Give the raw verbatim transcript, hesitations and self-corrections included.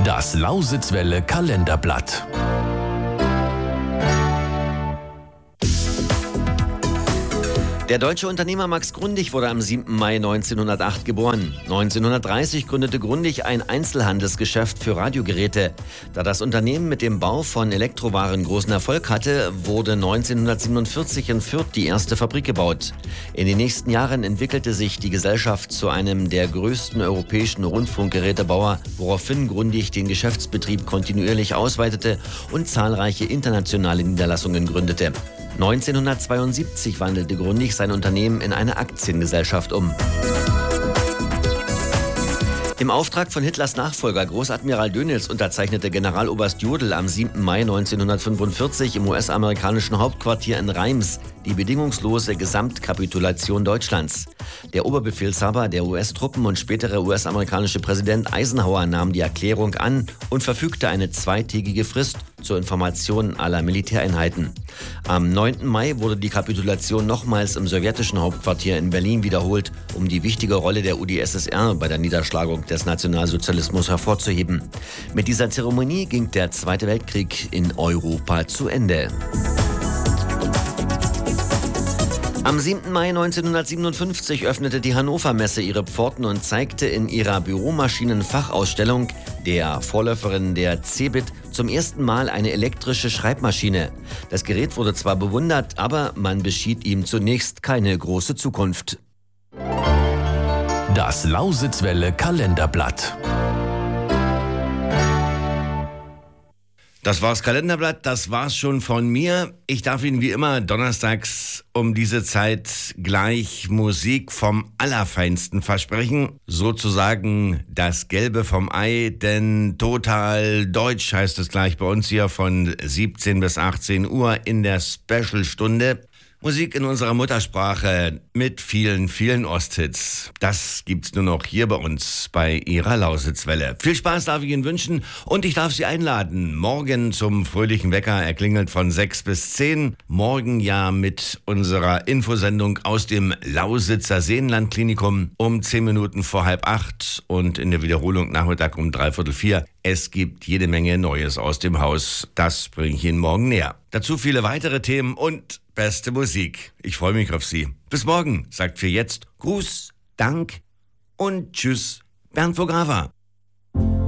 Das Lausitzwelle Kalenderblatt. Der deutsche Unternehmer Max Grundig wurde am siebten Mai neunzehnhundertacht geboren. neunzehnhundertdreißig gründete Grundig ein Einzelhandelsgeschäft für Radiogeräte. Da das Unternehmen mit dem Bau von Elektrowaren großen Erfolg hatte, wurde neunzehnhundertsiebenundvierzig in Fürth die erste Fabrik gebaut. In den nächsten Jahren entwickelte sich die Gesellschaft zu einem der größten europäischen Rundfunkgerätebauer, woraufhin Grundig den Geschäftsbetrieb kontinuierlich ausweitete und zahlreiche internationale Niederlassungen gründete. neunzehnhundertzweiundsiebzig wandelte Grundig sein Unternehmen in eine Aktiengesellschaft um. Im Auftrag von Hitlers Nachfolger Großadmiral Dönitz unterzeichnete Generaloberst Jodl am siebten Mai neunzehnhundertfünfundvierzig im U S-amerikanischen Hauptquartier in Reims die bedingungslose Gesamtkapitulation Deutschlands. Der Oberbefehlshaber der U S-Truppen und spätere U S-amerikanische Präsident Eisenhower nahm die Erklärung an und verfügte eine zweitägige Frist zur Information aller Militäreinheiten. Am neunten Mai wurde die Kapitulation nochmals im sowjetischen Hauptquartier in Berlin wiederholt, um die wichtige Rolle der U d S S R bei der Niederschlagung des Nationalsozialismus hervorzuheben. Mit dieser Zeremonie ging der Zweite Weltkrieg in Europa zu Ende. Am siebten Mai neunzehnhundertsiebenundfünfzig öffnete die Hannover Messe ihre Pforten und zeigte in ihrer Büromaschinenfachausstellung, der Vorläuferin der Cebit, zum ersten Mal eine elektrische Schreibmaschine. Das Gerät wurde zwar bewundert, aber man beschied ihm zunächst keine große Zukunft. Das Lausitzwelle Kalenderblatt. Das war's Kalenderblatt, das war's schon von mir. Ich darf Ihnen wie immer donnerstags um diese Zeit gleich Musik vom Allerfeinsten versprechen. Sozusagen das Gelbe vom Ei, denn total deutsch heißt es gleich bei uns hier von siebzehn bis achtzehn Uhr in der Special-Stunde. Musik in unserer Muttersprache mit vielen, vielen Osthits. Das gibt's nur noch hier bei uns bei Ihrer Lausitzwelle. Viel Spaß darf ich Ihnen wünschen und ich darf Sie einladen. Morgen zum fröhlichen Wecker, er klingelt von sechs bis zehn. Morgen ja mit unserer Infosendung aus dem Lausitzer Seenlandklinikum um zehn Minuten vor halb acht und in der Wiederholung Nachmittag um dreiviertel vier. Es gibt jede Menge Neues aus dem Haus. Das bringe ich Ihnen morgen näher. Dazu viele weitere Themen und beste Musik. Ich freue mich auf Sie. Bis morgen, sagt für jetzt Gruß, Dank und Tschüss, Bernd Vogava.